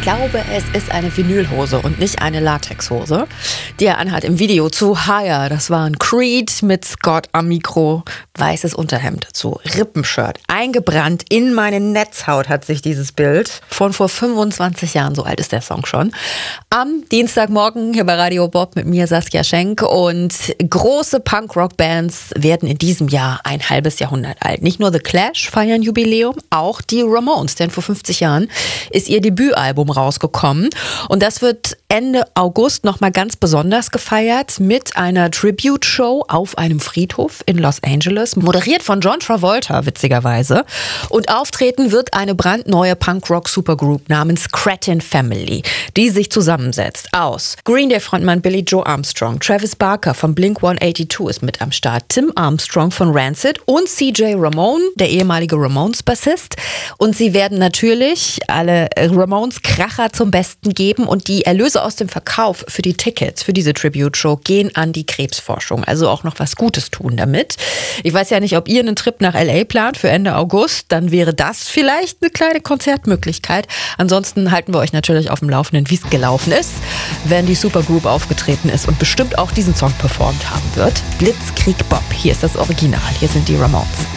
glaube, es ist eine Vinylhose und nicht eine Latexhose, die er anhat im Video zu Higher. Das war ein Creed mit Scott am Mikro, weißes Unterhemd dazu, Rippenshirt. Eingebrannt in meine Netzhaut hat sich dieses Bild von vor 25 Jahren, so alt ist der Song schon. Am Dienstagmorgen hier bei Radio Bob mit mir Saskia Schenk, und große Punk-Rock-Bands werden in diesem Jahr ein halbes Jahrhundert alt. Nicht nur The Clash feiern Jubiläum, auch die Ramones, denn vor 50 Jahren ist ihr Debütalbum rausgekommen, und das wird Ende August nochmal ganz besonders gefeiert mit einer Tribute-Show auf einem Friedhof in Los Angeles, moderiert von John Travolta, witzigerweise. Und auftreten wird eine brandneue Punk-Rock-Supergroup namens Cretin Family, die sich zusammensetzt aus Green Day-Frontmann Billy Joe Armstrong, Travis Barker von Blink-182 ist mit am Start, Tim Armstrong von Rancid und CJ Ramone, der ehemalige Ramones-Bassist. Und sie werden natürlich alle Ramones-Kracher zum Besten geben, und die Erlöse aus dem Verkauf für die Tickets für diese Tribute-Show gehen an die Krebsforschung. Also auch noch was Gutes tun damit. Ich weiß ja nicht, ob ihr einen Trip nach L.A. plant für Ende August. Dann wäre das vielleicht eine kleine Konzertmöglichkeit. Ansonsten halten wir euch natürlich auf dem Laufenden, wie es gelaufen ist, wenn die Supergroup aufgetreten ist und bestimmt auch diesen Song performt haben wird. Blitzkrieg Bob. Hier ist das Original. Hier sind die Ramones.